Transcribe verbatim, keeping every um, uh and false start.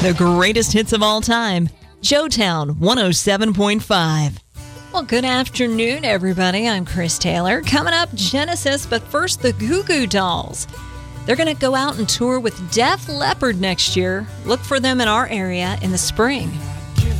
The greatest hits of all time. Joetown one oh seven point five. Well, good afternoon, everybody. I'm Chris Taylor. Coming up, Genesis, but first, the Goo Goo Dolls. They're going to go out and tour with Def Leppard next year. Look for them in our area in the spring.